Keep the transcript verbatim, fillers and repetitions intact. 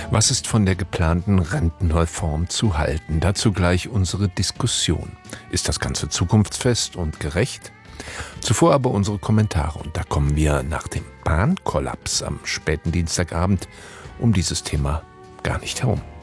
Was ist von der geplanten Rentenreform zu halten? Dazu gleich unsere Diskussion. Ist das Ganze zukunftsfest und gerecht? Zuvor aber unsere Kommentare. Und da kommen wir nach dem Bahnkollaps am späten Dienstagabend um dieses Thema gar nicht herum.